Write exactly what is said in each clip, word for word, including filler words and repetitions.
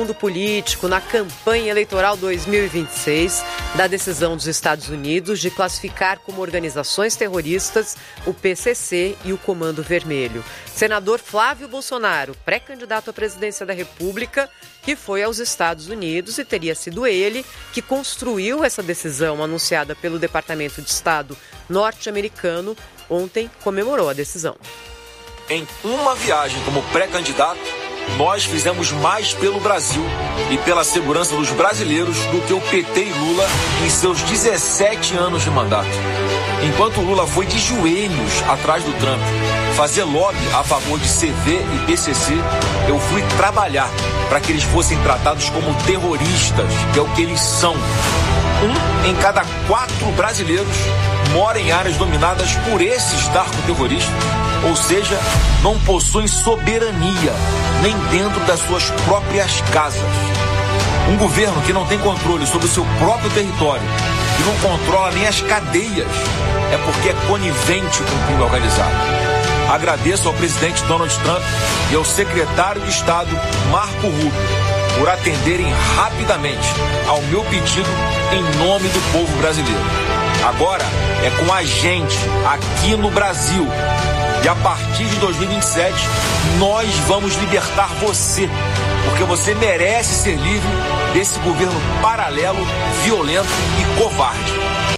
mundo político na campanha eleitoral dois mil e vinte e seis da decisão dos Estados Unidos de classificar como organizações terroristas o P C C e o Comando Vermelho. Senador Flávio Bolsonaro, pré-candidato à presidência da República, que foi aos Estados Unidos e teria sido ele que construiu essa decisão anunciada pelo Departamento de Estado norte-americano, ontem comemorou a decisão. Em uma viagem como pré-candidato, nós fizemos mais pelo Brasil e pela segurança dos brasileiros do que o P T e Lula em seus dezessete anos de mandato. Enquanto o Lula foi de joelhos atrás do Trump fazer lobby a favor de C V e P C C, eu fui trabalhar para que eles fossem tratados como terroristas, que é o que eles são. Um em cada quatro brasileiros mora em áreas dominadas por esses narcoterroristas, ou seja, não possuem soberania nem dentro das suas próprias casas. Um governo que não tem controle sobre o seu próprio território e não controla nem as cadeias é porque é conivente com o crime organizado. Agradeço ao presidente Donald Trump e ao secretário de Estado Marco Rubio por atenderem rapidamente ao meu pedido em nome do povo brasileiro. Agora é com a gente aqui no Brasil. E a partir de dois mil e vinte e sete, nós vamos libertar você, porque você merece ser livre desse governo paralelo, violento e covarde.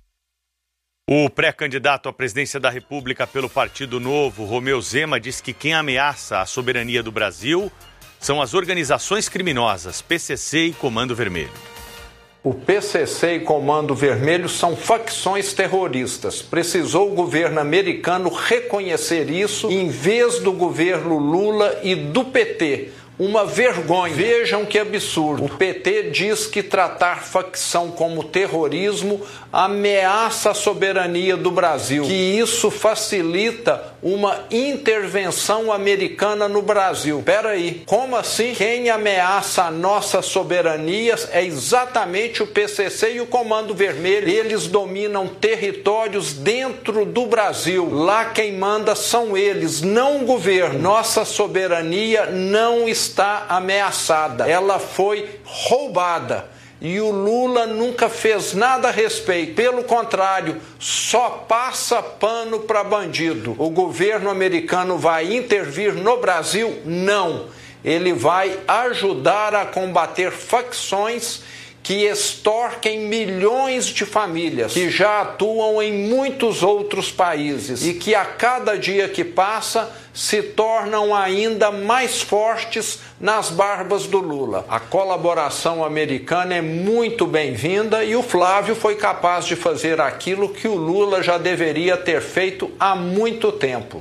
O pré-candidato à presidência da República pelo Partido Novo, Romeu Zema, diz que quem ameaça a soberania do Brasil são as organizações criminosas P C C e Comando Vermelho. O P C C e Comando Vermelho são facções terroristas. Precisou o governo americano reconhecer isso em vez do governo Lula e do P T. Uma vergonha. Vejam que absurdo. O P T diz que tratar facção como terrorismo ameaça a soberania do Brasil, que isso facilita uma intervenção americana no Brasil. Peraí, como assim? Quem ameaça a nossa soberania é exatamente o P C C e o Comando Vermelho. Eles dominam territórios dentro do Brasil. Lá quem manda são eles, não o governo. Nossa soberania não está ameaçada. Ela foi roubada. E o Lula nunca fez nada a respeito. Pelo contrário, só passa pano para bandido. O governo americano vai intervir no Brasil? Não. Ele vai ajudar a combater facções que extorquem milhões de famílias, que já atuam em muitos outros países e que a cada dia que passa se tornam ainda mais fortes nas barbas do Lula. A colaboração americana é muito bem-vinda e o Flávio foi capaz de fazer aquilo que o Lula já deveria ter feito há muito tempo.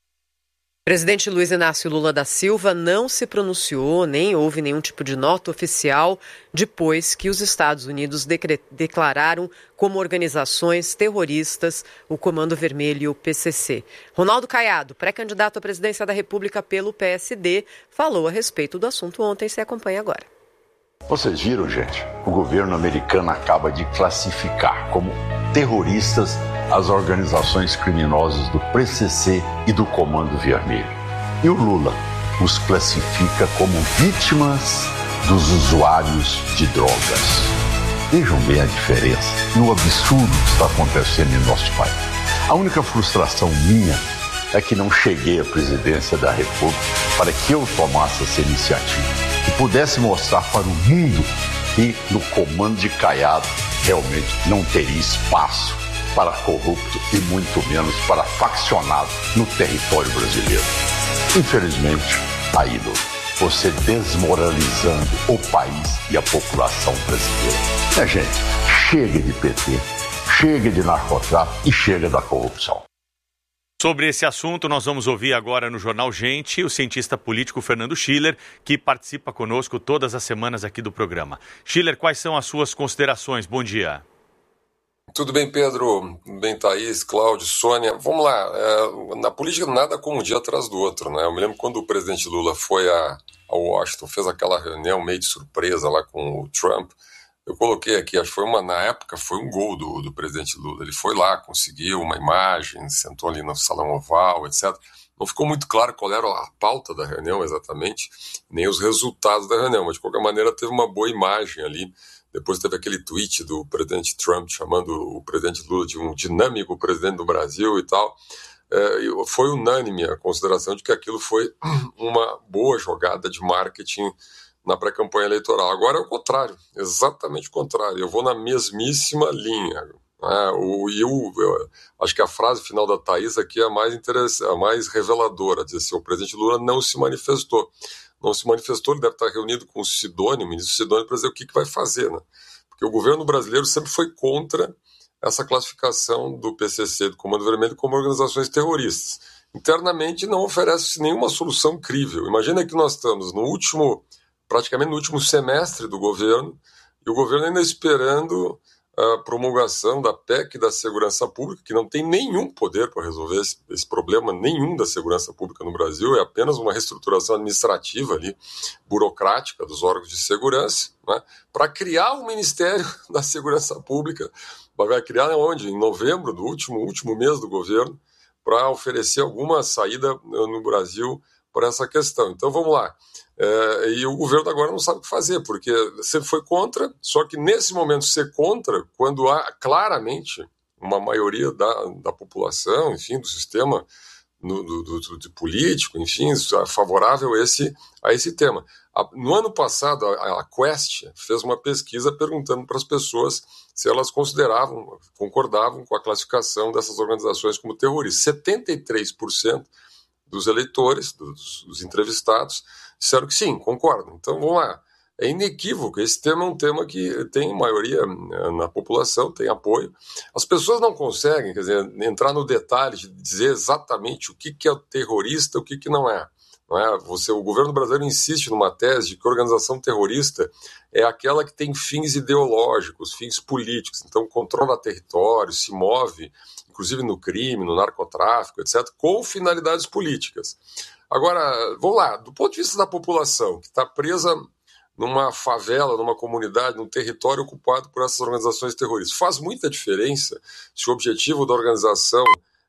O presidente Luiz Inácio Lula da Silva não se pronunciou, nem houve nenhum tipo de nota oficial depois que os Estados Unidos decre- declararam como organizações terroristas o Comando Vermelho e o P C C. Ronaldo Caiado, pré-candidato à presidência da República pelo P S D, falou a respeito do assunto ontem. Se acompanha agora. Vocês viram, gente? O governo americano acaba de classificar como terroristas as organizações criminosas do P C C e do Comando Vermelho. E o Lula os classifica como vítimas dos usuários de drogas. Vejam bem a diferença e o absurdo que está acontecendo em nosso país. A única frustração minha é que não cheguei à presidência da República para que eu tomasse essa iniciativa e pudesse mostrar para o mundo que no comando de Caiado realmente não teria espaço para corrupto e muito menos para faccionado no território brasileiro. Infelizmente, aí, Lula, você desmoralizando o país e a população brasileira. É, gente, chega de P T, chega de narcotráfico e chega da corrupção. Sobre esse assunto, nós vamos ouvir agora no Jornal Gente o cientista político Fernando Schiller, que participa conosco todas as semanas aqui do programa. Schiller, quais são as suas considerações? Bom dia. Tudo bem, Pedro? Tudo bem, Thaís, Cláudio, Sônia? Vamos lá. É, na política, nada como um dia atrás do outro, né? Eu me lembro quando o presidente Lula foi a, a Washington, fez aquela reunião meio de surpresa lá com o Trump. Eu coloquei aqui, acho que foi uma, na época, foi um gol do, do presidente Lula. Ele foi lá, conseguiu uma imagem, sentou ali no Salão Oval, etcétera. Não ficou muito claro qual era a pauta da reunião exatamente, nem os resultados da reunião, mas de qualquer maneira teve uma boa imagem ali. Depois teve aquele tweet do presidente Trump chamando o presidente Lula de um dinâmico presidente do Brasil e tal. É, foi unânime a consideração de que aquilo foi uma boa jogada de marketing na pré-campanha eleitoral. Agora é o contrário, exatamente o contrário. Eu vou na mesmíssima linha. Né? O, e eu, eu acho que a frase final da Thaís aqui é a mais, a mais reveladora. Diz assim, o presidente Lula não se manifestou. Não se manifestou, ele deve estar reunido com o Sidônio, o ministro Sidônio, para dizer o que, que vai fazer. Né? Porque o governo brasileiro sempre foi contra essa classificação do P C C, do Comando Vermelho, como organizações terroristas. Internamente não oferece nenhuma solução crível. Imagina que nós estamos no último, praticamente no último semestre do governo, e o governo ainda esperando a promulgação da P E C da Segurança Pública, que não tem nenhum poder para resolver esse, esse problema, nenhum da segurança pública no Brasil, é apenas uma reestruturação administrativa ali, burocrática dos órgãos de segurança, né, para criar o Ministério da Segurança Pública. Vai criar onde? Em novembro, do último, último mês do governo, para oferecer alguma saída no Brasil para essa questão. Então vamos lá. É, e o governo agora não sabe o que fazer, porque sempre foi contra, só que nesse momento ser contra, quando há claramente uma maioria da, da população, enfim, do sistema no, do, do, do político, enfim, favorável a esse, a esse tema. A, no ano passado, a, a Quest fez uma pesquisa perguntando para as pessoas se elas consideravam, concordavam com a classificação dessas organizações como terroristas. setenta e três por cento dos eleitores, dos, dos entrevistados, disseram que sim, concordam. Então, vamos lá. É inequívoco. Esse tema é um tema que tem maioria na população, tem apoio. As pessoas não conseguem, quer dizer, entrar no detalhe de dizer exatamente o que, que é terrorista e o que, que não é. Não é? Você, o governo brasileiro insiste numa tese de que a organização terrorista é aquela que tem fins ideológicos, fins políticos. Então, controla território, se move, inclusive no crime, no narcotráfico, etcétera, com finalidades políticas. Agora, vamos lá, do ponto de vista da população, que está presa numa favela, numa comunidade, num território ocupado por essas organizações terroristas, faz muita diferença se o objetivo da organização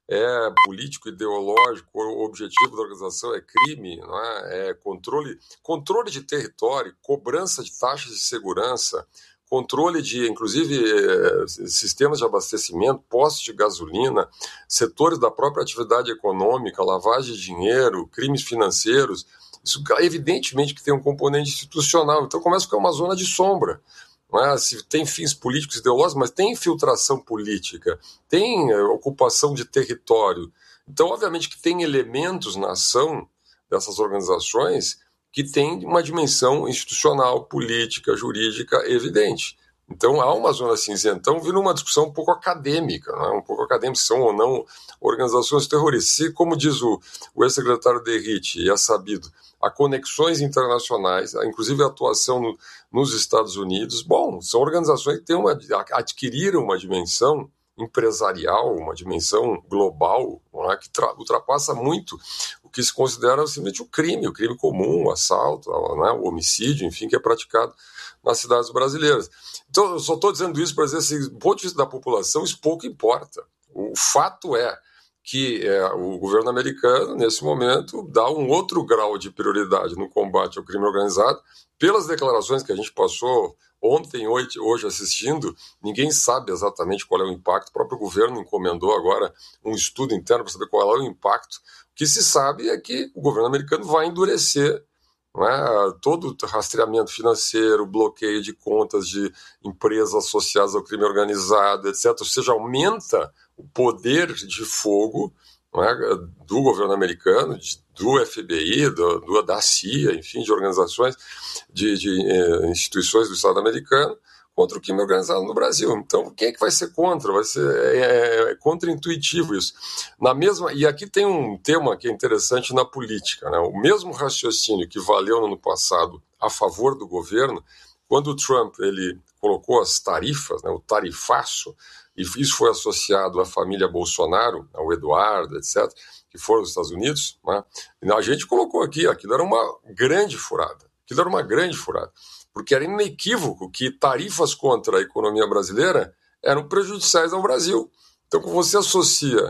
é político, ideológico, o objetivo da organização é crime, não é? É controle, controle de território, cobrança de taxas de segurança, controle de, inclusive, sistemas de abastecimento, postos de gasolina, setores da própria atividade econômica, lavagem de dinheiro, crimes financeiros. Isso, evidentemente, que tem um componente institucional. Então, começa a ficar uma zona de sombra. Não é? Se tem fins políticos e ideológicos, mas tem infiltração política, tem ocupação de território. Então, obviamente, que tem elementos na ação dessas organizações que tem uma dimensão institucional, política, jurídica evidente. Então há uma zona cinzenta. Então vira uma discussão um pouco acadêmica, não é? Um pouco acadêmica, se são ou não organizações terroristas. Se, como diz o, o ex-secretário Derrite, e é sabido, há conexões internacionais, inclusive a atuação no, nos Estados Unidos, bom, são organizações que têm uma, adquiriram uma dimensão empresarial, uma dimensão global, não é? Que tra- ultrapassa muito o que se considera simplesmente o crime, o crime comum, o assalto, não é? O homicídio, enfim, que é praticado nas cidades brasileiras. Então, eu só estou dizendo isso para dizer assim, do ponto de vista da população, isso pouco importa. O fato é que é, o governo americano, nesse momento, dá um outro grau de prioridade no combate ao crime organizado, pelas declarações que a gente passou ontem, hoje assistindo, ninguém sabe exatamente qual é o impacto. O próprio governo encomendou agora um estudo interno para saber qual é o impacto. O que se sabe é que o governo americano vai endurecer, não é, todo o rastreamento financeiro, bloqueio de contas de empresas associadas ao crime organizado, etcétera. Ou seja, aumenta o poder de fogo, não é, do governo americano, de, do F B I, do, do, da C I A, enfim, de organizações, de, de eh, instituições do Estado americano, contra o crime organizado no Brasil. Então, quem é que vai ser contra? Vai ser é, é contra-intuitivo isso. Na mesma, e aqui tem um tema que é interessante na política, né? O mesmo raciocínio que valeu no ano passado a favor do governo, quando o Trump ele colocou as tarifas, né, o tarifaço, e isso foi associado à família Bolsonaro, ao Eduardo, etcétera, que foram dos Estados Unidos, né? A gente colocou aqui, aquilo era uma grande furada. Aquilo era uma grande furada. Porque era inequívoco que tarifas contra a economia brasileira eram prejudiciais ao Brasil. Então, quando você associa,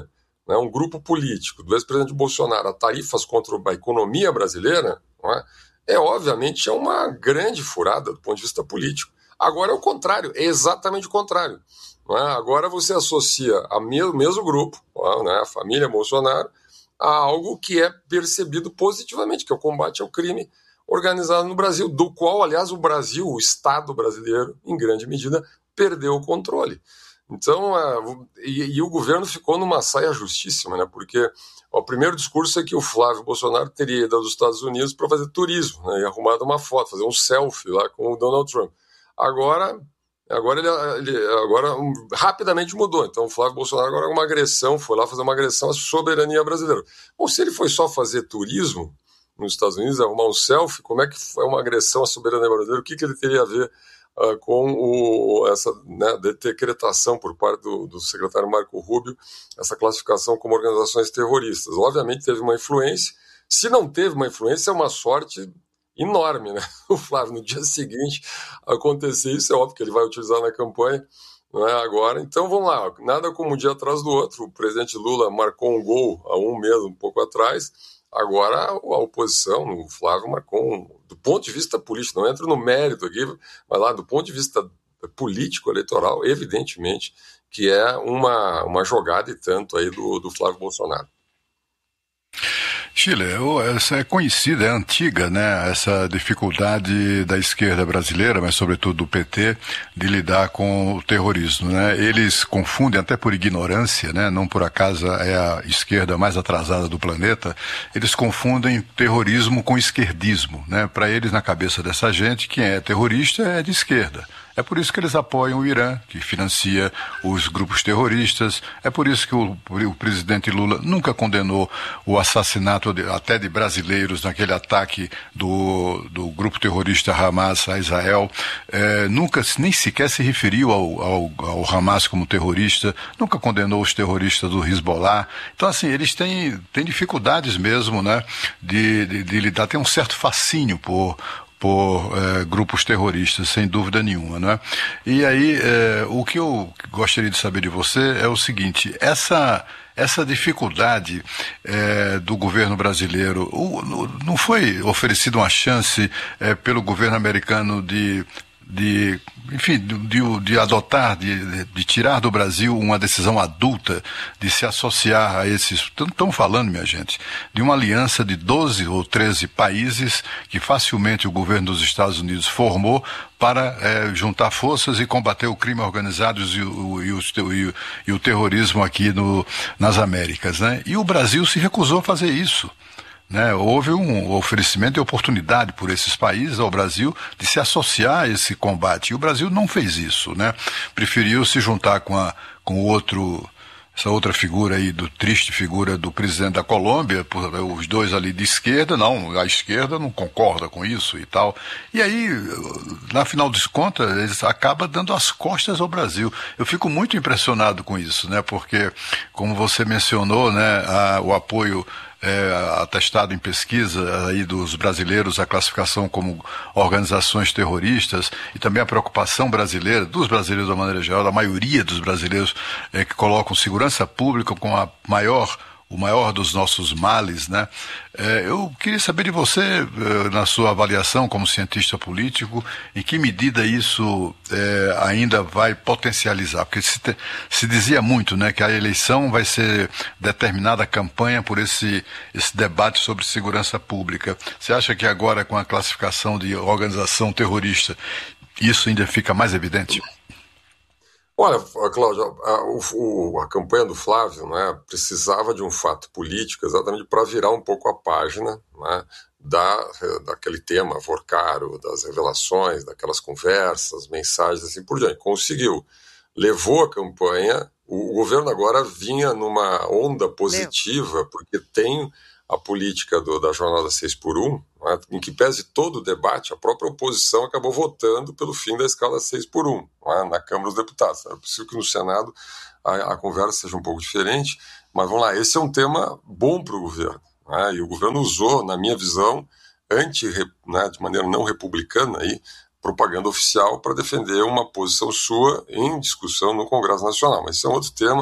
né, um grupo político do ex-presidente Bolsonaro a tarifas contra a economia brasileira, não é, é obviamente é uma grande furada do ponto de vista político. Agora é o contrário, é exatamente o contrário. Não é? Agora você associa o mesmo, mesmo grupo, não é, a família Bolsonaro, a algo que é percebido positivamente, que é o combate ao crime organizado no Brasil, do qual, aliás, o Brasil, o Estado brasileiro, em grande medida, perdeu o controle. Então, uh, e, e o governo ficou numa saia justíssima, né? Porque ó, o primeiro discurso é que o Flávio Bolsonaro teria ido aos Estados Unidos para fazer turismo, né? E arrumado uma foto, fazer um selfie lá com o Donald Trump. Agora, agora, ele, ele agora um, rapidamente mudou. Então, o Flávio Bolsonaro agora é uma agressão, foi lá fazer uma agressão à soberania brasileira. Bom, se ele foi só fazer turismo nos Estados Unidos, arrumar um selfie, como é que foi uma agressão à soberania brasileira? O que, que ele teria a ver uh, com o, essa né, decretação por parte do, do secretário Marco Rubio, essa classificação como organizações terroristas? Obviamente teve uma influência. Se não teve uma influência, é uma sorte enorme, né? O Flávio, no dia seguinte, acontecer isso, é óbvio que ele vai utilizar na campanha, não é agora. Então, vamos lá, nada como um dia atrás do outro. O presidente Lula marcou um gol há um mês, um pouco atrás. Agora, a oposição, o Flávio marcou, um, do ponto de vista político, não entro no mérito aqui, mas lá, do ponto de vista político, eleitoral, evidentemente que é uma, uma jogada e tanto aí do, do Flávio Bolsonaro. Chile, essa é conhecida, é antiga, né, essa dificuldade da esquerda brasileira, mas sobretudo do P T, de lidar com o terrorismo, né? Eles confundem, até por ignorância, né, não por acaso é a esquerda mais atrasada do planeta, eles confundem terrorismo com esquerdismo, né? Para eles, na cabeça dessa gente, quem é terrorista é de esquerda. É por isso que eles apoiam o Irã, que financia os grupos terroristas. É por isso que o, o presidente Lula nunca condenou o assassinato de, até de brasileiros naquele ataque do, do grupo terrorista Hamas a Israel. É, nunca, nem sequer se referiu ao, ao, ao Hamas como terrorista, nunca condenou os terroristas do Hezbollah. Então, assim, eles têm, têm dificuldades mesmo, né, de, de, de lidar, tem um certo fascínio por... por eh, grupos terroristas, sem dúvida nenhuma, né? E aí, eh, o que eu gostaria de saber de você é o seguinte, essa, essa dificuldade eh, do governo brasileiro, o, não foi oferecida uma chance eh, pelo governo americano de... de enfim, de, de adotar, de, de tirar do Brasil uma decisão adulta, de se associar a esses, estão falando, minha gente, de uma aliança de doze ou treze países que facilmente o governo dos Estados Unidos formou para é, juntar forças e combater o crime organizado e o, e o, e o, e o terrorismo aqui no, nas Américas, né? E o Brasil se recusou a fazer isso. Né, houve um oferecimento de oportunidade por esses países ao Brasil de se associar a esse combate. E o Brasil não fez isso, né? Preferiu se juntar com a, com outro, essa outra figura aí, do triste figura do presidente da Colômbia, os dois ali de esquerda, não, a esquerda não concorda com isso e tal. E aí, na final das contas, eles acabam dando as costas ao Brasil. Eu fico muito impressionado com isso, né? Porque, como você mencionou, né, a, o apoio É, atestado em pesquisa aí dos brasileiros, a classificação como organizações terroristas e também a preocupação brasileira, dos brasileiros da maneira geral, da maioria dos brasileiros é, que colocam segurança pública com a maior, o maior dos nossos males, né? É, eu queria saber de você, na sua avaliação como cientista político, em que medida isso é, ainda vai potencializar, porque se, te, se dizia muito, né, que a eleição vai ser determinada, a campanha, por esse, esse debate sobre segurança pública. Você acha que agora, com a classificação de organização terrorista, isso ainda fica mais evidente? Olha, Cláudio, a, o, a campanha do Flávio, né, precisava de um fato político exatamente para virar um pouco a página, né, da, daquele tema Vorcaro, das revelações, daquelas conversas, mensagens assim por diante. Conseguiu. Levou a campanha. O, o governo agora vinha numa onda positiva, porque tem a política do, da jornada seis por um, né, em que pese todo o debate, a própria oposição acabou votando pelo fim da escala seis por um, né, na Câmara dos Deputados. É possível que no Senado a, a conversa seja um pouco diferente, mas vamos lá, esse é um tema bom para o governo, né, e o governo usou, na minha visão, anti, né, de maneira não republicana, aí, propaganda oficial para defender uma posição sua em discussão no Congresso Nacional. Mas esse é um outro tema.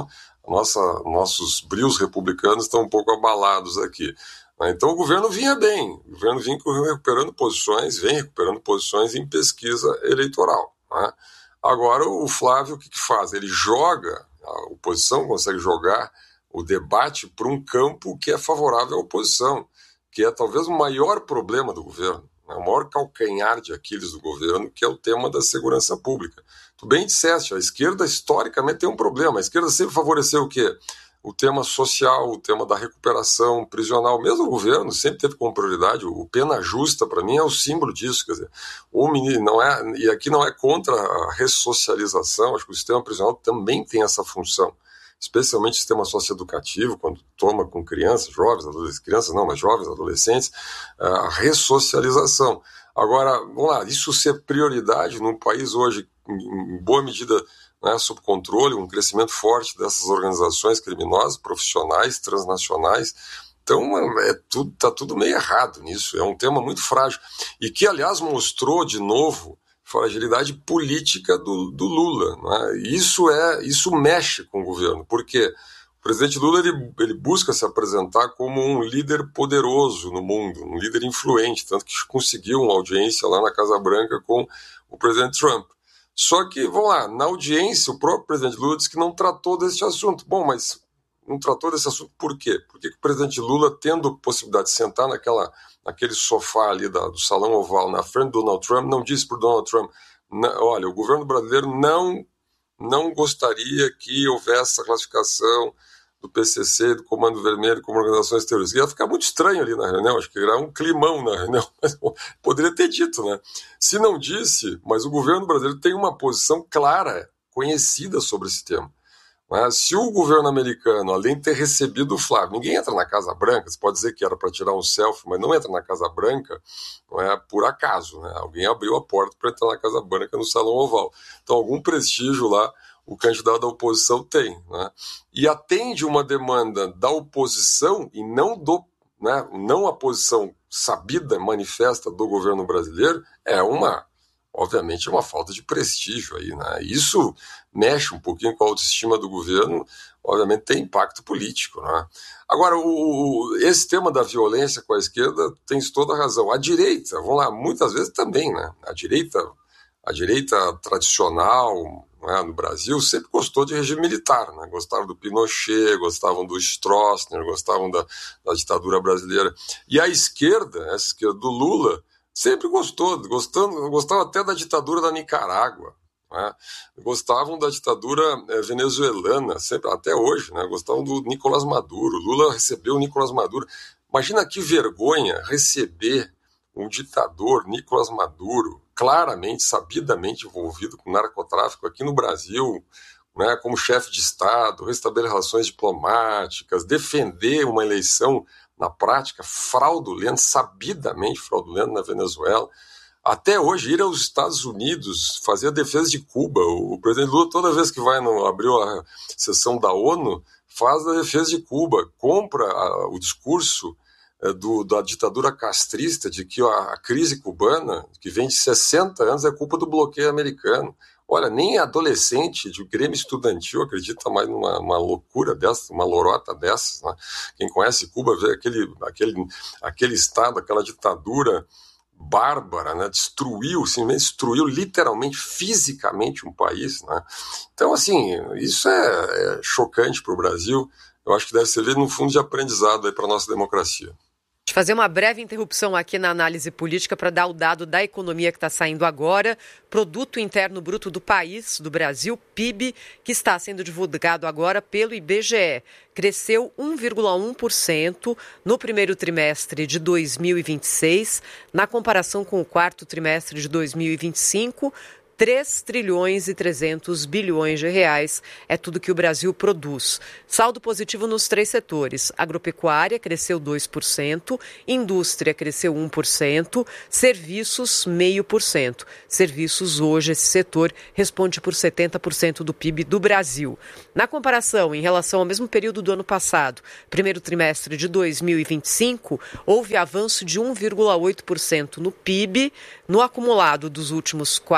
Nossa, nossos brios republicanos estão um pouco abalados aqui. Então o governo vinha bem, o governo vinha recuperando posições, vem recuperando posições em pesquisa eleitoral. Né? Agora o Flávio o que, que faz? Ele joga, a oposição consegue jogar o debate para um campo que é favorável à oposição, que é talvez o maior problema do governo, né? O maior calcanhar de Aquiles do governo, que é o tema da segurança pública. Tu bem disseste, a esquerda historicamente tem um problema, a esquerda sempre favoreceu o quê? O tema social, o tema da recuperação prisional, mesmo o governo sempre teve como prioridade, o pena justa para mim é o símbolo disso, quer dizer, o menino não é, e aqui não é contra a ressocialização, acho que o sistema prisional também tem essa função, especialmente o sistema socioeducativo, quando toma com crianças, jovens, adolescentes, crianças não, mas jovens, adolescentes, a ressocialização. Agora, vamos lá, isso ser prioridade num país hoje, em boa medida, né, sob controle, um crescimento forte dessas organizações criminosas, profissionais, transnacionais. Então, é tudo, tá tudo meio errado nisso. É um tema muito frágil. E que, aliás, mostrou de novo fragilidade política do, do Lula. Né? Isso, é, isso mexe com o governo. Por quê? O presidente Lula ele, ele busca se apresentar como um líder poderoso no mundo, um líder influente, tanto que conseguiu uma audiência lá na Casa Branca com o presidente Trump. Só que, vamos lá, na audiência, o próprio presidente Lula disse que não tratou desse assunto. Bom, mas não tratou desse assunto por quê? Porque o presidente Lula, tendo possibilidade de sentar naquela, naquele sofá ali da, do Salão Oval, na frente do Donald Trump, não disse para o Donald Trump, olha, o governo brasileiro não, não gostaria que houvesse essa classificação do P C C, do Comando Vermelho como organizações terroristas. Ia ficar muito estranho ali na reunião, acho que era um climão na reunião, mas poderia ter dito, né? Se não disse, mas o governo brasileiro tem uma posição clara, conhecida sobre esse tema. Mas se o governo americano, além de ter recebido o Flávio, ninguém entra na Casa Branca, você pode dizer que era para tirar um selfie, mas não entra na Casa Branca, não é por acaso, né? Alguém abriu a porta para entrar na Casa Branca no Salão Oval. Então, algum prestígio lá o candidato da oposição tem, né? E atende uma demanda da oposição e não, do, né, não a posição sabida, manifesta do governo brasileiro, é uma, obviamente, é uma falta de prestígio aí, né? Isso mexe um pouquinho com a autoestima do governo, obviamente tem impacto político, né? Agora, o, esse tema da violência com a esquerda tem toda a razão. A direita, vamos lá, muitas vezes também, né? A direita, a direita tradicional, né, no Brasil, sempre gostou de regime militar, né? Gostavam do Pinochet, gostavam do Stroessner, gostavam da, da ditadura brasileira. E a esquerda, essa esquerda do Lula, sempre gostou, gostando, gostava até da ditadura da Nicarágua, né? Gostavam da ditadura é, venezuelana, sempre, até hoje, né? Gostavam do Nicolás Maduro. Lula recebeu o Nicolás Maduro. Imagina que vergonha receber um ditador, Nicolás Maduro, claramente, sabidamente envolvido com narcotráfico aqui no Brasil, né, como chefe de Estado, restabelecer relações diplomáticas, defender uma eleição, na prática, fraudulenta, sabidamente fraudulenta na Venezuela. Até hoje, ir aos Estados Unidos, fazer a defesa de Cuba. O presidente Lula, toda vez que vai no, abriu a sessão da ONU, faz a defesa de Cuba, compra a, o discurso Do, da ditadura castrista, de que a, a crise cubana, que vem de sessenta anos, é culpa do bloqueio americano. Olha, nem adolescente de Grêmio Estudantil acredita mais numa uma loucura dessa, uma lorota dessas, né? Quem conhece Cuba vê aquele, aquele, aquele estado, aquela ditadura bárbara, né? Destruiu, simplesmente destruiu literalmente, fisicamente um país, né? Então, assim, isso é, é chocante para o Brasil. Eu acho que deve servir num fundo de aprendizado para a nossa democracia. Fazer uma breve interrupção aqui na análise política para dar o dado da economia que está saindo agora. Produto Interno Bruto do país, do Brasil, P I B, que está sendo divulgado agora pelo I B G E. Cresceu um vírgula um por cento no primeiro trimestre de dois mil e vinte e seis, na comparação com o quarto trimestre de dois mil e vinte e cinco, três trilhões e trezentos bilhões de reais é tudo que o Brasil produz. Saldo positivo nos três setores. Agropecuária cresceu dois por cento, indústria cresceu um por cento, serviços zero vírgula cinco por cento. Serviços hoje, esse setor responde por setenta por cento do P I B do Brasil. Na comparação, em relação ao mesmo período do ano passado, primeiro trimestre de dois mil e vinte e cinco, houve avanço de um vírgula oito por cento no P I B, no acumulado dos últimos quatro trimestres,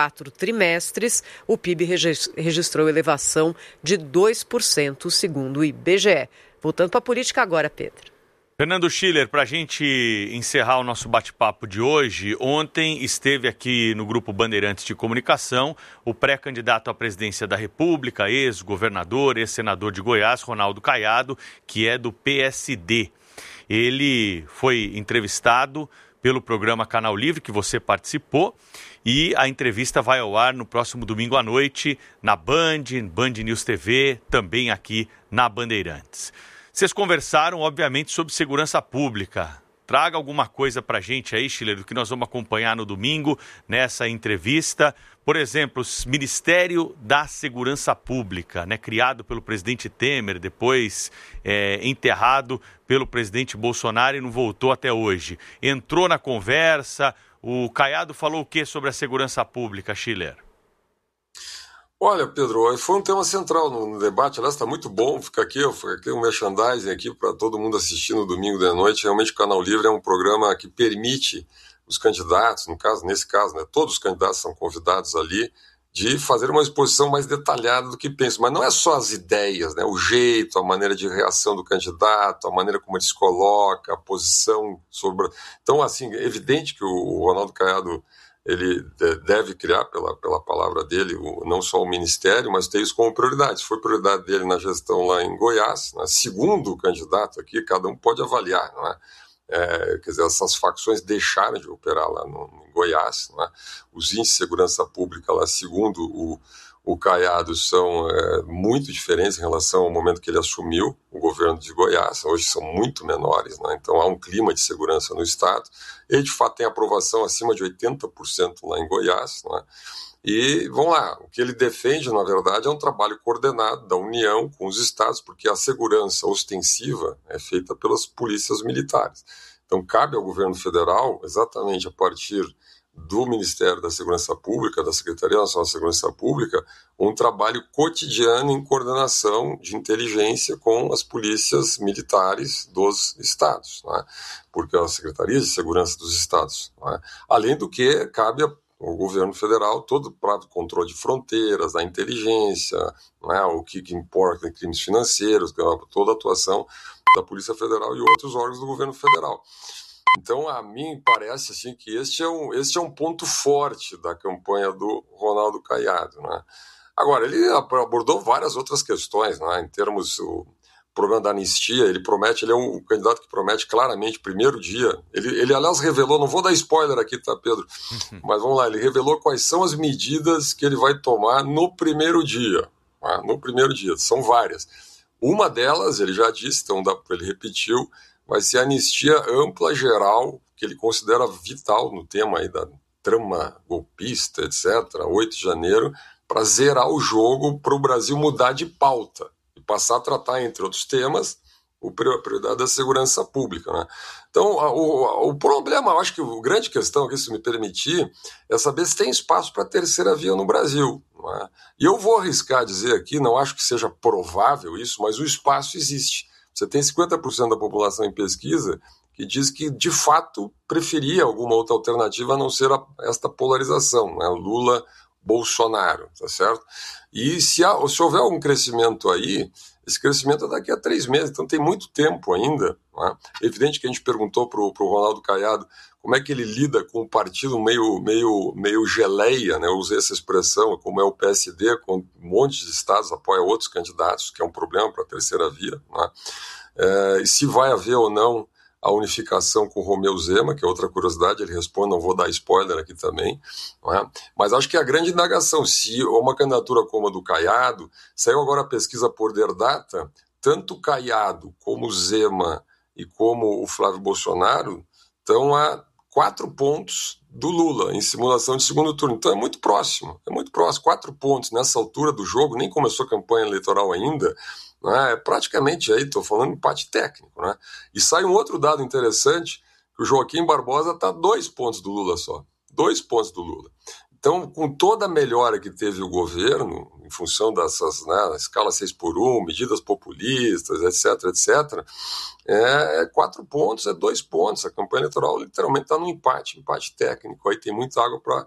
trimestres, o P I B registrou elevação de dois por cento, segundo o I B G E. Voltando para a política agora, Pedro. Fernando Schiller, para a gente encerrar o nosso bate-papo de hoje, ontem esteve aqui no Grupo Bandeirantes de Comunicação o pré-candidato à presidência da República, ex-governador, ex-senador de Goiás, Ronaldo Caiado, que é do P S D. Ele foi entrevistado pelo programa Canal Livre, que você participou, e a entrevista vai ao ar no próximo domingo à noite, na Band, Band News T V, também aqui na Bandeirantes. Vocês conversaram, obviamente, sobre segurança pública. Traga alguma coisa para a gente aí, Schiller, do que nós vamos acompanhar no domingo, nessa entrevista. Por exemplo, o Ministério da Segurança Pública, né, criado pelo presidente Temer, depois é, enterrado pelo presidente Bolsonaro e não voltou até hoje. Entrou na conversa, o Caiado falou o que sobre a segurança pública, Schiller? Olha, Pedro, foi um tema central no debate, aliás, está muito bom, fica aqui, fica aqui um merchandising aqui para todo mundo assistir no domingo de noite. Realmente o Canal Livre é um programa que permite os candidatos, no caso, nesse caso, né, todos os candidatos são convidados ali, de fazer uma exposição mais detalhada do que pensam. Mas não é só as ideias, né, o jeito, a maneira de reação do candidato, a maneira como ele se coloca, a posição sobre... Então, assim, é evidente que o Ronaldo Caiado ele deve criar, pela, pela palavra dele, o, não só o Ministério, mas ter isso como prioridade. Foi prioridade dele na gestão lá em Goiás, né? Segundo o candidato aqui, cada um pode avaliar, não é? É, quer dizer, essas facções deixaram de operar lá no, em Goiás, não é? Os índices de segurança pública lá, segundo o, o Caiado, são é, muito diferentes em relação ao momento que ele assumiu o governo de Goiás. Hoje são muito menores, né? Então há um clima de segurança no Estado. Ele, de fato, tem aprovação acima de oitenta por cento lá em Goiás, não é? E, vamos lá, o que ele defende, na verdade, é um trabalho coordenado da União com os estados, porque a segurança ostensiva é feita pelas polícias militares. Então, cabe ao governo federal, exatamente a partir do Ministério da Segurança Pública, da Secretaria Nacional de Segurança Pública, um trabalho cotidiano em coordenação de inteligência com as polícias militares dos estados, não é? Porque a Secretaria de Segurança dos Estados, não é? Além do que cabe a o governo federal, todo para o controle de fronteiras, da inteligência, né, o que, que importa em crimes financeiros, toda a atuação da Polícia Federal e outros órgãos do governo federal. Então, a mim parece assim, que este é, um, este é um ponto forte da campanha do Ronaldo Caiado, né? Agora, ele abordou várias outras questões, né, em termos... O, problema da anistia, ele promete, ele é um candidato que promete claramente, primeiro dia, ele, ele aliás revelou, não vou dar spoiler aqui, tá, Pedro, mas vamos lá, ele revelou quais são as medidas que ele vai tomar no primeiro dia, né? No primeiro dia, são várias. Uma delas, ele já disse, então dá, ele repetiu, vai ser a anistia ampla, geral, que ele considera vital no tema aí da trama golpista, etcétera, oito de janeiro, para zerar o jogo, para o Brasil mudar de pauta, passar a tratar, entre outros temas, a prioridade da segurança pública, né? Então, o, o problema, eu acho que a grande questão aqui, se me permitir, é saber se tem espaço para a terceira via no Brasil, não é? E eu vou arriscar dizer aqui, não acho que seja provável isso, mas o espaço existe. Você tem cinquenta por cento da população em pesquisa que diz que, de fato, preferia alguma outra alternativa a não ser a, esta polarização, né? Lula, Bolsonaro, tá certo? E se, há, se houver algum crescimento aí, esse crescimento é daqui a três meses, então tem muito tempo ainda, né? É evidente que a gente perguntou para o Ronaldo Caiado como é que ele lida com um partido meio, meio, meio geleia, né? Eu usei essa expressão, como é o P S D, com um monte de estados apoia outros candidatos, que é um problema para a terceira via, né? É, e se vai haver ou não a unificação com o Romeu Zema, que é outra curiosidade, ele responde, não vou dar spoiler aqui também, não é? Mas acho que a grande indagação, se uma candidatura como a do Caiado, saiu agora a pesquisa por Derdata, tanto o Caiado como o Zema e como o Flávio Bolsonaro estão a quatro pontos do Lula em simulação de segundo turno. Então é muito próximo, é muito próximo. Quatro pontos nessa altura do jogo, nem começou a campanha eleitoral ainda, né? É praticamente aí, estou falando empate técnico, né? E sai um outro dado interessante, que o Joaquim Barbosa está a dois pontos do Lula só. Dois pontos do Lula. Então, com toda a melhora que teve o governo, em função dessas, né, escala seis por um, medidas populistas, etc, etcétera, é, é quatro pontos, é dois pontos. A campanha eleitoral literalmente está no empate, empate técnico. Aí tem muita água para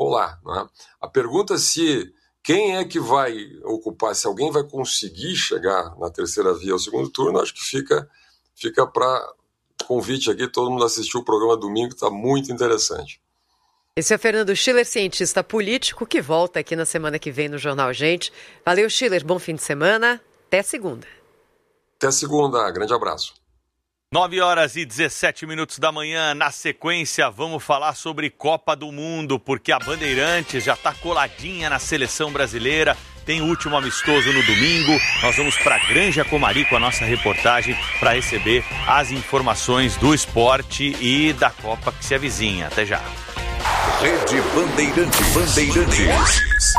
rolar. Né? A pergunta é se quem é que vai ocupar, se alguém vai conseguir chegar na terceira via ao segundo turno, acho que fica, fica para convite aqui, todo mundo assistiu o programa domingo, está muito interessante. Esse é o Fernando Schiller, cientista político, que volta aqui na semana que vem no Jornal Gente. Valeu, Schiller, bom fim de semana, até segunda. Até segunda, grande abraço. nove horas e dezessete minutos da manhã, na sequência vamos falar sobre Copa do Mundo, porque a Bandeirantes já está coladinha na seleção brasileira, tem o último amistoso no domingo, nós vamos para Granja Comari com a nossa reportagem para receber as informações do esporte e da Copa que se avizinha. Até já. Rede Bandeirantes. Bandeirantes.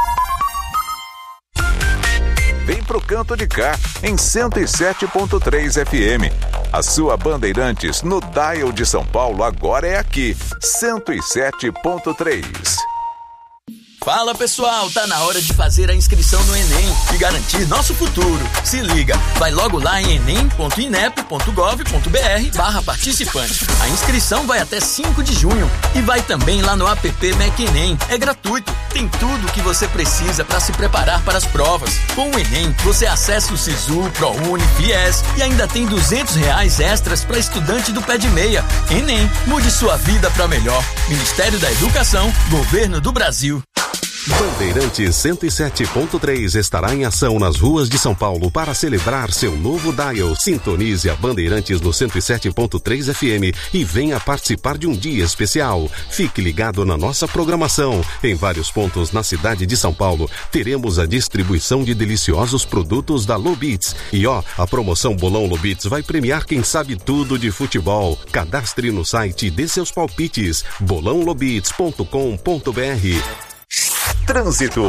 Vem pro canto de cá, em cento e sete ponto três F M. A sua Bandeirantes no dial de São Paulo agora é aqui, cento e sete ponto três. Fala pessoal, tá na hora de fazer a inscrição no Enem e garantir nosso futuro. Se liga, vai logo lá em enem ponto inep ponto gov ponto br barra participante. A inscrição vai até cinco de junho e vai também lá no app MecEnem. É gratuito, tem tudo o que você precisa para se preparar para as provas. Com o Enem, você acessa o Sisu, ProUni, Fies e ainda tem duzentos reais extras para estudante do pé de meia. Enem, mude sua vida para melhor. Ministério da Educação, Governo do Brasil. Bandeirantes cento e sete ponto três estará em ação nas ruas de São Paulo para celebrar seu novo dial. Sintonize a Bandeirantes no cento e sete ponto três F M e venha participar de um dia especial. Fique ligado na nossa programação. Em vários pontos na cidade de São Paulo, teremos a distribuição de deliciosos produtos da Lobits. E ó, a promoção Bolão Lobits vai premiar quem sabe tudo de futebol. Cadastre no site e dê seus palpites. bolão lobits ponto com ponto br. Trânsito.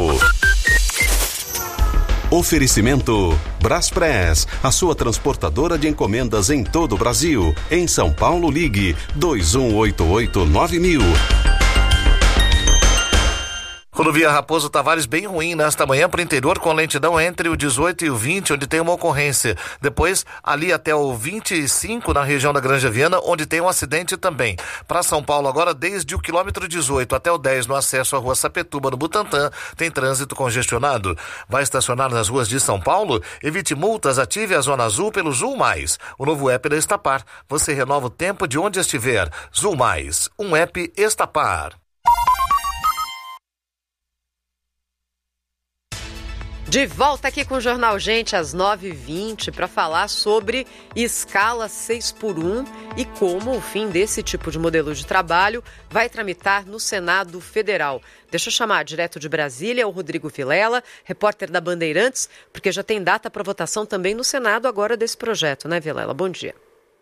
Oferecimento Braspress, a sua transportadora de encomendas em todo o Brasil. Em São Paulo, ligue dois um oito oito nove mil. Rodovia Raposo Tavares bem ruim nesta manhã para o interior, com lentidão entre o dezoito e o vinte, onde tem uma ocorrência. Depois, ali até o vinte e cinco, na região da Granja Viana, onde tem um acidente também. Para São Paulo agora, desde o quilômetro dezoito até o dez, no acesso à rua Sapetuba, no Butantã, tem trânsito congestionado. Vai estacionar nas ruas de São Paulo? Evite multas, ative a Zona Azul pelo Zul Mais. O novo app da Estapar. Você renova o tempo de onde estiver. Zul Mais, um app Estapar. De volta aqui com o Jornal Gente às nove e vinte para falar sobre escala seis por um e como o fim desse tipo de modelo de trabalho vai tramitar no Senado Federal. Deixa eu chamar direto de Brasília o Rodrigo Vilela, repórter da Bandeirantes, porque já tem data para votação também no Senado agora desse projeto, né, Vilela? Bom dia.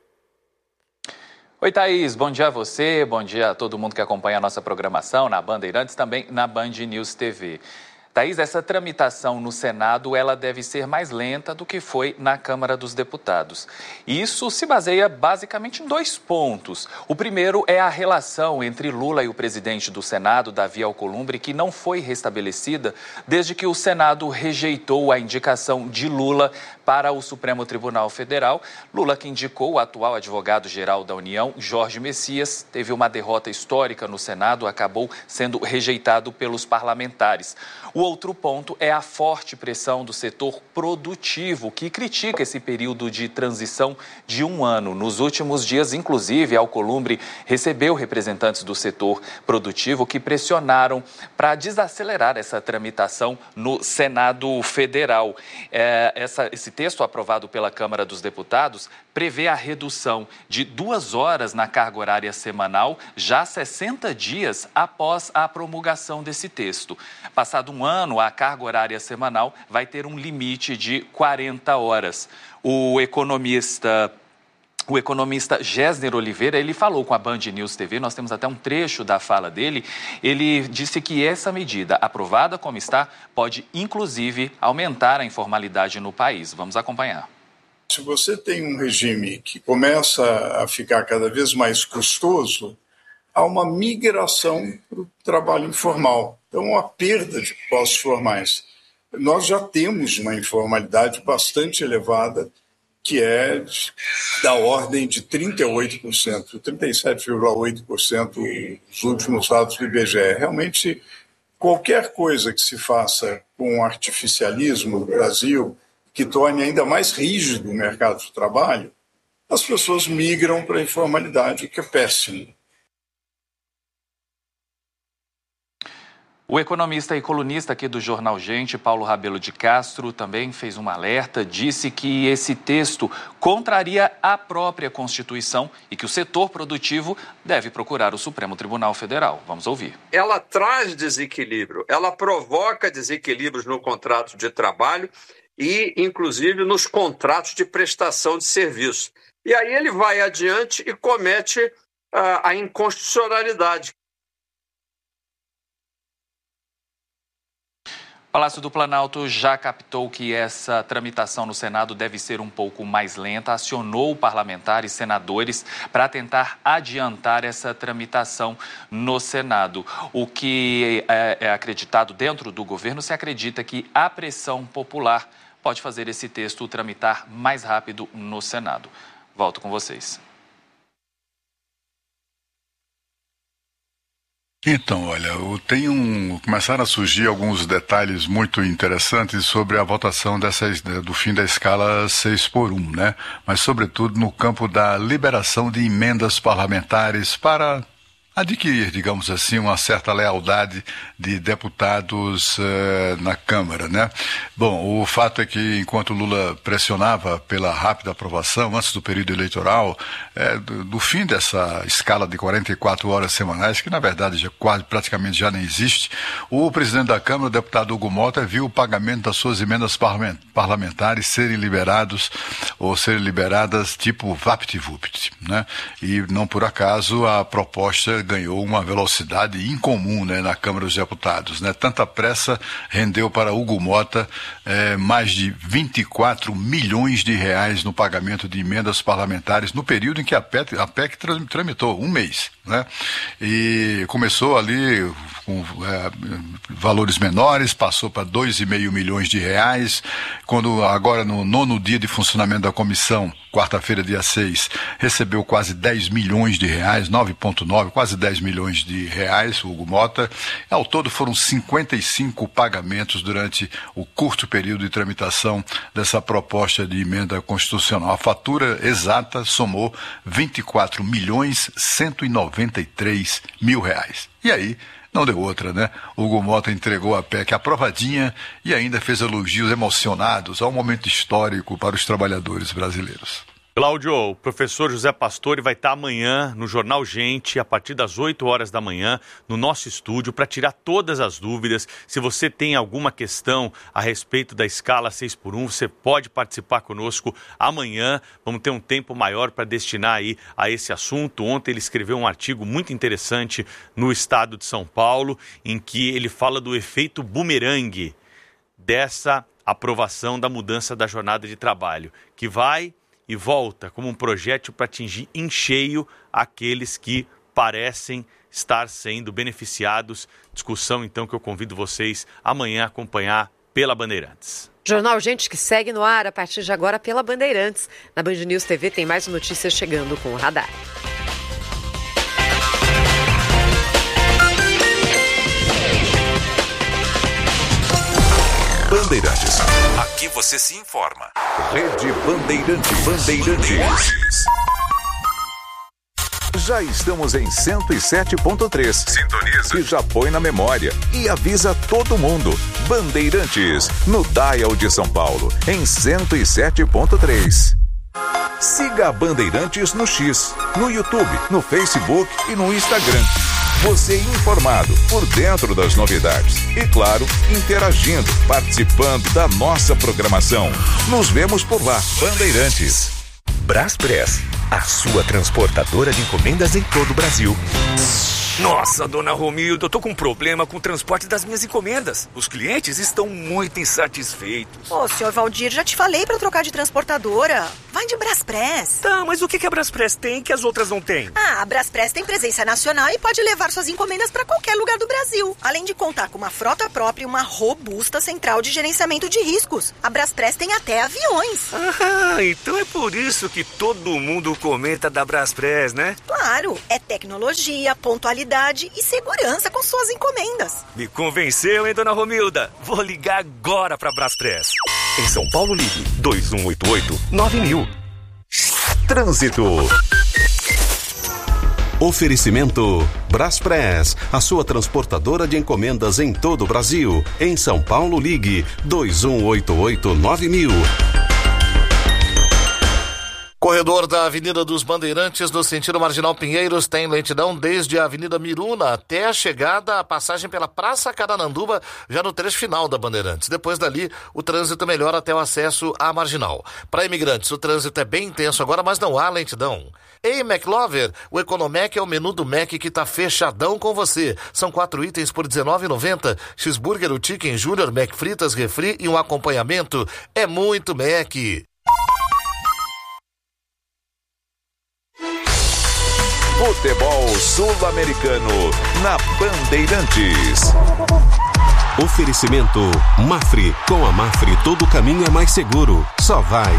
Oi, Thaís. Bom dia a você, bom dia a todo mundo que acompanha a nossa programação na Bandeirantes, também na Band News T V. Thaís, essa tramitação no Senado ela deve ser mais lenta do que foi na Câmara dos Deputados. Isso se baseia basicamente em dois pontos. O primeiro é a relação entre Lula e o presidente do Senado, Davi Alcolumbre, que não foi restabelecida desde que o Senado rejeitou a indicação de Lula para o Supremo Tribunal Federal. Lula, que indicou o atual advogado-geral da União, Jorge Messias, teve uma derrota histórica no Senado, acabou sendo rejeitado pelos parlamentares. O outro ponto é a forte pressão do setor produtivo, que critica esse período de transição de um ano. Nos últimos dias, inclusive, Alcolumbre recebeu representantes do setor produtivo que pressionaram para desacelerar essa tramitação no Senado Federal. É, essa, esse texto aprovado pela Câmara dos Deputados prevê a redução de duas horas na carga horária semanal, já sessenta dias após a promulgação desse texto. Passado um ano, a carga horária semanal vai ter um limite de quarenta horas. O economista... O economista Gésner Oliveira, ele falou com a Band News T V, nós temos até um trecho da fala dele, ele disse que essa medida, aprovada como está, pode inclusive aumentar a informalidade no país. Vamos acompanhar. Se você tem um regime que começa a ficar cada vez mais custoso, há uma migração para o trabalho informal, então a perda de postos formais. Nós já temos uma informalidade bastante elevada, que é da ordem de trinta e oito por cento, trinta e sete vírgula oito por cento nos últimos dados do I B G E. Realmente qualquer coisa que se faça com artificialismo no Brasil, que torne ainda mais rígido o mercado de trabalho, as pessoas migram para a informalidade, o que é péssimo. O economista e colunista aqui do Jornal Gente, Paulo Rabelo de Castro, também fez um alerta, disse que esse texto contraria a própria Constituição e que o setor produtivo deve procurar o Supremo Tribunal Federal. Vamos ouvir. Ela traz desequilíbrio, ela provoca desequilíbrios no contrato de trabalho e, inclusive, nos contratos de prestação de serviço. E aí ele vai adiante e comete uh, a inconstitucionalidade. O Palácio do Planalto já captou que essa tramitação no Senado deve ser um pouco mais lenta, acionou parlamentares, senadores, para tentar adiantar essa tramitação no Senado. O que é, é acreditado dentro do governo, se acredita que a pressão popular pode fazer esse texto tramitar mais rápido no Senado. Volto com vocês. Então, olha, tem um, começaram a surgir alguns detalhes muito interessantes sobre a votação dessa, do fim da escala seis por um, né? Mas, sobretudo, no campo da liberação de emendas parlamentares para adquirir, digamos assim, uma certa lealdade de deputados eh, na Câmara, né? Bom, o fato é que enquanto Lula pressionava pela rápida aprovação antes do período eleitoral, eh, do, do fim dessa escala de quarenta e quatro horas semanais, que na verdade já quase praticamente já nem existe, o presidente da Câmara, o deputado Hugo Mota, viu o pagamento das suas emendas parlamentares serem liberados ou serem liberadas tipo vapt-vupt, né? E não por acaso a proposta ganhou uma velocidade incomum, né, na Câmara dos Deputados, né? Tanta pressa rendeu para Hugo Mota eh, mais de vinte e quatro milhões de reais no pagamento de emendas parlamentares no período em que a P E C, a P E C tramitou, um mês, né? E começou ali com é, valores menores, passou para dois e meio milhões de reais, quando agora no nono dia de funcionamento da comissão, quarta-feira, dia seis, recebeu quase dez milhões de reais, nove vírgula nove, quase dez milhões de reais, o Hugo Mota. Ao todo foram cinquenta e cinco pagamentos durante o curto período de tramitação dessa proposta de emenda constitucional. A fatura exata somou vinte e quatro milhões cento e noventa e três mil reais. E aí, não deu outra, né? O Hugo Mota entregou a P E C aprovadinha e ainda fez elogios emocionados ao momento histórico para os trabalhadores brasileiros. Cláudio, o professor José Pastore vai estar amanhã no Jornal Gente, a partir das oito horas da manhã, no nosso estúdio, para tirar todas as dúvidas. Se você tem alguma questão a respeito da escala seis por um, você pode participar conosco amanhã. Vamos ter um tempo maior para destinar aí a esse assunto. Ontem ele escreveu um artigo muito interessante no Estado de São Paulo, em que ele fala do efeito bumerangue dessa aprovação da mudança da jornada de trabalho, que vai e volta como um projétil para atingir em cheio aqueles que parecem estar sendo beneficiados. Discussão, então, que eu convido vocês amanhã a acompanhar pela Bandeirantes. Jornal Gente que segue no ar a partir de agora pela Bandeirantes. Na Band News T V tem mais notícias chegando com o Radar. Bandeirantes. Aqui você se informa. Rede Bandeirantes. Bandeirantes. Já estamos em cento e sete ponto três. Sintoniza. E já põe na memória. E avisa todo mundo. Bandeirantes. No Dial de São Paulo. Em cento e sete ponto três. Siga a Bandeirantes no X, no YouTube, no Facebook e no Instagram. Você informado, por dentro das novidades. E, claro, interagindo, participando da nossa programação. Nos vemos por lá. Bandeirantes. Braspress, a sua transportadora de encomendas em todo o Brasil. Nossa, dona Romilda, eu tô com um problema com o transporte das minhas encomendas. Os clientes estão muito insatisfeitos. Ô, senhor Valdir, já te falei pra trocar de transportadora. Vai de Braspress. Tá, mas o que, que a Braspress tem que as outras não têm? Ah, a Braspress tem presença nacional e pode levar suas encomendas pra qualquer lugar do Brasil. Além de contar com uma frota própria e uma robusta central de gerenciamento de riscos. A Braspress tem até aviões. Ah, então é por isso que todo mundo comenta da Braspress, né? Claro, é tecnologia, pontualidade tranquilidade e segurança com suas encomendas. Me convenceu, hein, dona Romilda? Vou ligar agora pra Braspress. Em São Paulo, ligue dois um oito oito nove mil. Trânsito. Oferecimento Braspress, a sua transportadora de encomendas em todo o Brasil. Em São Paulo, ligue dois um oito oito nove mil. Corredor da Avenida dos Bandeirantes, no sentido Marginal Pinheiros, tem lentidão desde a Avenida Miruna até a chegada, a passagem pela Praça Carananduva, já no trecho final da Bandeirantes. Depois dali, o trânsito melhora até o acesso à Marginal. Para imigrantes, o trânsito é bem intenso agora, mas não há lentidão. Ei, McLover, o Economec é o menu do Mac que tá fechadão com você. São quatro itens por dezenove reais e noventa centavos. Cheeseburger, o Chicken Junior, Mac Fritas, refri e um acompanhamento. É muito Mac. Futebol Sul-Americano na Bandeirantes. Oferecimento Mafre. Com a Mafre todo caminho é mais seguro. Só vai.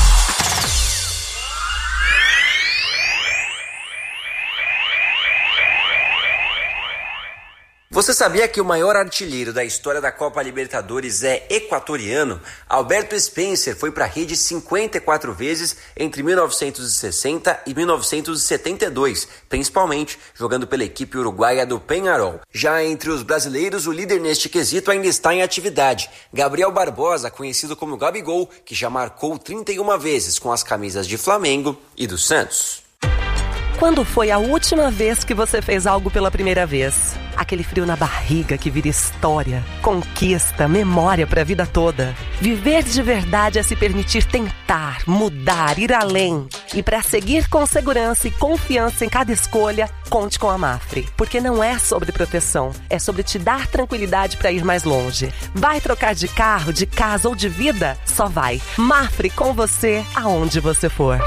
Você sabia que o maior artilheiro da história da Copa Libertadores é equatoriano? Alberto Spencer foi para a rede cinquenta e quatro vezes entre mil novecentos e sessenta e mil novecentos e setenta e dois, principalmente jogando pela equipe uruguaia do Peñarol. Já entre os brasileiros, o líder neste quesito ainda está em atividade. Gabriel Barbosa, conhecido como Gabigol, que já marcou trinta e uma vezes com as camisas de Flamengo e do Santos. Quando foi a última vez que você fez algo pela primeira vez? Aquele frio na barriga que vira história, conquista, memória para a vida toda. Viver de verdade é se permitir tentar, mudar, ir além. E para seguir com segurança e confiança em cada escolha, conte com a Mafre. Porque não é sobre proteção, é sobre te dar tranquilidade para ir mais longe. Vai trocar de carro, de casa ou de vida? Só vai. Mafre com você, aonde você for.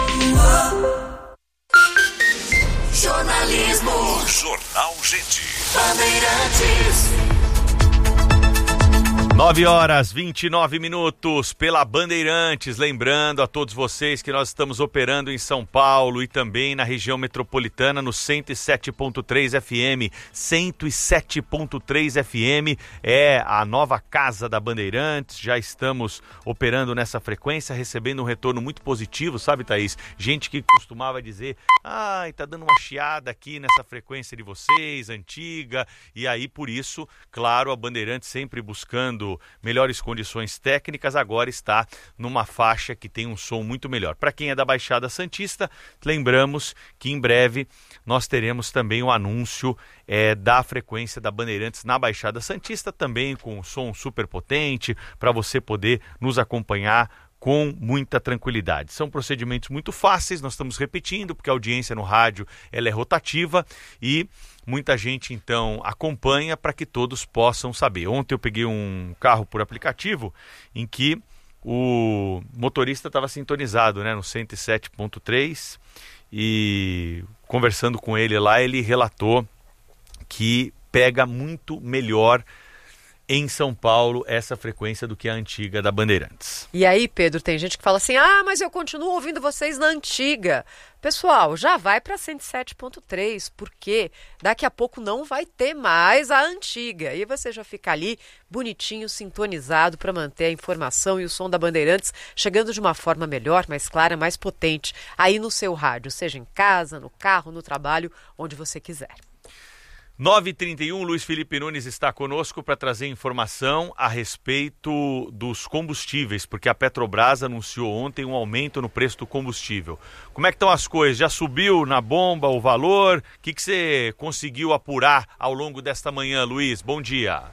Jornalismo. Jornal Gente. Bandeirantes. nove horas e vinte e nove minutos pela Bandeirantes. Lembrando a todos vocês que nós estamos operando em São Paulo e também na região metropolitana no cento e sete ponto três F M. cento e sete ponto três F M é a nova casa da Bandeirantes. Já estamos operando nessa frequência, recebendo um retorno muito positivo, sabe, Thaís? Gente que costumava dizer, ai, tá dando uma chiada aqui nessa frequência de vocês, antiga. E aí, por isso, claro, a Bandeirantes sempre buscando melhores condições técnicas, agora está numa faixa que tem um som muito melhor. Para quem é da Baixada Santista, lembramos que em breve nós teremos também um anúncio é, da frequência da Bandeirantes na Baixada Santista, também com um som super potente, para você poder nos acompanhar com muita tranquilidade. São procedimentos muito fáceis, nós estamos repetindo, porque a audiência no rádio ela é rotativa e muita gente, então, acompanha para que todos possam saber. Ontem eu peguei um carro por aplicativo em que o motorista estava sintonizado, né, no cento e sete ponto três e conversando com ele lá, ele relatou que pega muito melhor em São Paulo essa frequência do que a antiga da Bandeirantes. E aí, Pedro, tem gente que fala assim, ah, mas eu continuo ouvindo vocês na antiga. Pessoal, já vai para cento e sete ponto três, porque daqui a pouco não vai ter mais a antiga. E você já fica ali bonitinho, sintonizado para manter a informação e o som da Bandeirantes chegando de uma forma melhor, mais clara, mais potente aí no seu rádio, seja em casa, no carro, no trabalho, onde você quiser. nove e trinta e um, Luiz Felipe Nunes está conosco para trazer informação a respeito dos combustíveis, porque a Petrobras anunciou ontem um aumento no preço do combustível. Como é que estão as coisas? Já subiu na bomba o valor? O que, que você conseguiu apurar ao longo desta manhã, Luiz? Bom dia.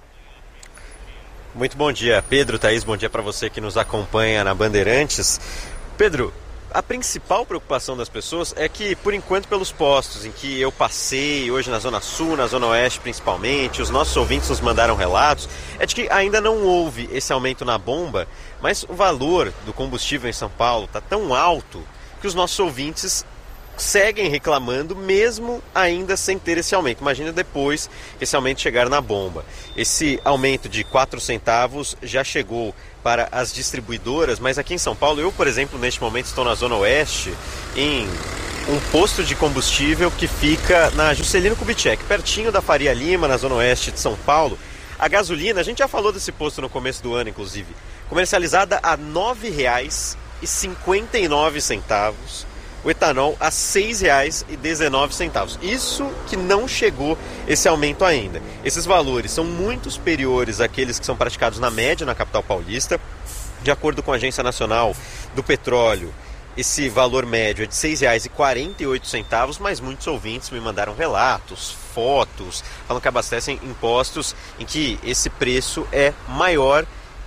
Muito bom dia, Pedro, Thaís, bom dia para você que nos acompanha na Bandeirantes. Pedro, a principal preocupação das pessoas é que, por enquanto, pelos postos em que eu passei, hoje na Zona Sul, na Zona Oeste principalmente, os nossos ouvintes nos mandaram relatos, é de que ainda não houve esse aumento na bomba, mas o valor do combustível em São Paulo está tão alto que os nossos ouvintes seguem reclamando, mesmo ainda sem ter esse aumento. Imagina depois que esse aumento chegar na bomba. Esse aumento de quatro centavos já chegou para as distribuidoras, mas aqui em São Paulo, eu, por exemplo, neste momento estou na Zona Oeste, em um posto de combustível que fica na Juscelino Kubitschek, pertinho da Faria Lima, na zona oeste de São Paulo. A gasolina, a gente já falou desse posto no começo do ano, inclusive, comercializada a nove reais e cinquenta e nove centavos. O etanol a seis reais e dezenove centavos. Isso que não chegou esse aumento ainda. Esses valores são muito superiores àqueles que são praticados na média na capital paulista. De acordo com a Agência Nacional do Petróleo, esse valor médio é de seis reais e quarenta e oito centavos, mas muitos ouvintes me mandaram relatos, fotos, falam que abastecem em postos em que esse preço é maior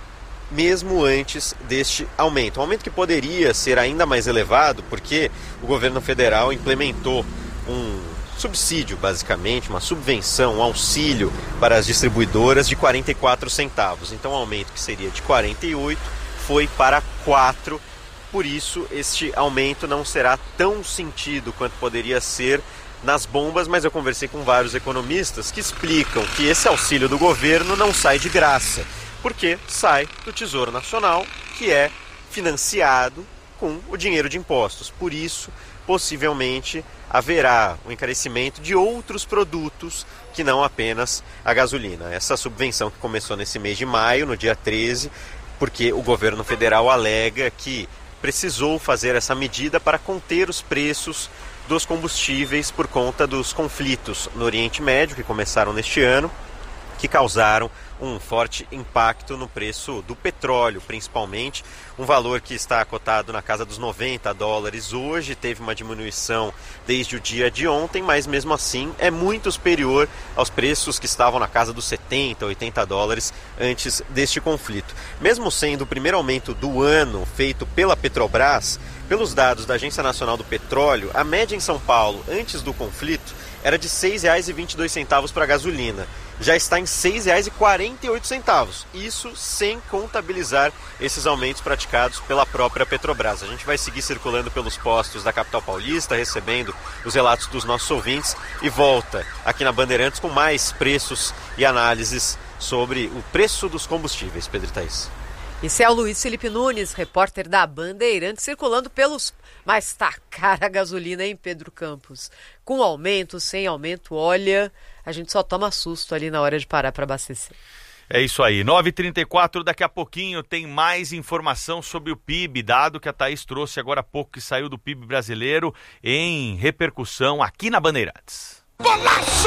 mesmo antes deste aumento. Um aumento que poderia ser ainda mais elevado porque o governo federal implementou um subsídio, basicamente, uma subvenção, um auxílio para as distribuidoras de quarenta e quatro centavos. Então o aumento que seria de quarenta e oito foi para quatro. Por isso este aumento não será tão sentido quanto poderia ser nas bombas, mas eu conversei com vários economistas que explicam que esse auxílio do governo não sai de graça, porque sai do Tesouro Nacional, que é financiado com o dinheiro de impostos. Por isso, possivelmente, haverá um encarecimento de outros produtos que não apenas a gasolina. Essa subvenção que começou nesse mês de maio, no dia treze, porque o governo federal alega que precisou fazer essa medida para conter os preços dos combustíveis por conta dos conflitos no Oriente Médio, que começaram neste ano, que causaram um forte impacto no preço do petróleo, principalmente, um valor que está cotado na casa dos noventa dólares hoje, teve uma diminuição desde o dia de ontem, mas mesmo assim é muito superior aos preços que estavam na casa dos setenta, oitenta dólares antes deste conflito. Mesmo sendo o primeiro aumento do ano feito pela Petrobras, pelos dados da Agência Nacional do Petróleo, a média em São Paulo antes do conflito era de seis reais e vinte e dois centavos para a gasolina. Já está em seis reais e quarenta e oito centavos. Isso sem contabilizar esses aumentos praticados pela própria Petrobras. A gente vai seguir circulando pelos postos da capital paulista, recebendo os relatos dos nossos ouvintes e volta aqui na Bandeirantes com mais preços e análises sobre o preço dos combustíveis. Pedro e Thaís. Esse é o Luiz Felipe Nunes, repórter da Bandeirantes, circulando pelos... Mas tá cara a gasolina, hein, Pedro Campos? Com aumento, sem aumento, olha, a gente só toma susto ali na hora de parar para abastecer. É isso aí, nove e trinta e quatro, daqui a pouquinho tem mais informação sobre o P I B, dado que a Thaís trouxe agora há pouco que saiu do P I B brasileiro em repercussão aqui na Bandeirantes. Golaço!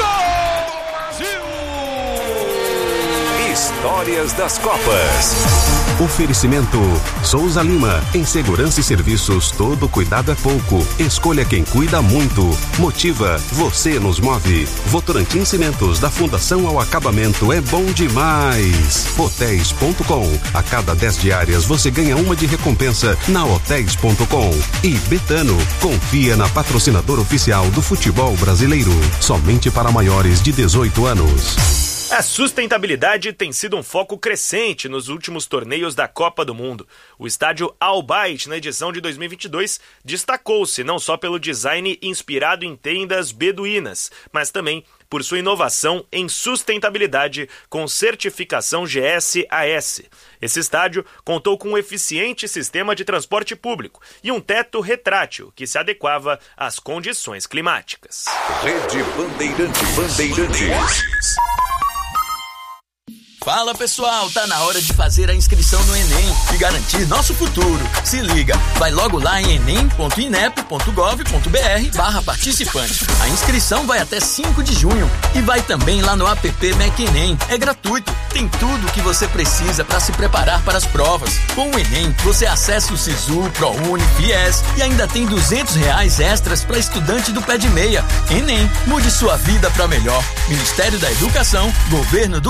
Brasil! Histórias das Copas. Oferecimento Souza Lima. Em segurança e serviços, todo cuidado é pouco. Escolha quem cuida muito. Motiva, você nos move. Votorantim Cimentos, da fundação ao acabamento, é bom demais. Hotéis ponto com. A cada dez diárias você ganha uma de recompensa na hotéis ponto com. E Betano, confia na patrocinadora oficial do futebol brasileiro. Somente para maiores de dezoito anos. A sustentabilidade tem sido um foco crescente nos últimos torneios da Copa do Mundo. O estádio Al Bayt, na edição de dois mil e vinte e dois, destacou-se não só pelo design inspirado em tendas beduínas, mas também por sua inovação em sustentabilidade com certificação G S A S. Esse estádio contou com um eficiente sistema de transporte público e um teto retrátil que se adequava às condições climáticas. Rede Bandeirantes. Bandeirantes. Fala pessoal, tá na hora de fazer a inscrição no Enem e garantir nosso futuro. Se liga, vai logo lá em enem ponto inep ponto gov ponto br barra participante. A inscrição vai até cinco de junho e vai também lá no app Mac Enem. É gratuito, tem tudo o que você precisa para se preparar para as provas. Com o Enem, você acessa o Sisu, ProUni, Fies e ainda tem duzentos reais extras para estudante do pé de meia. Enem, mude sua vida para melhor. Ministério da Educação, Governo do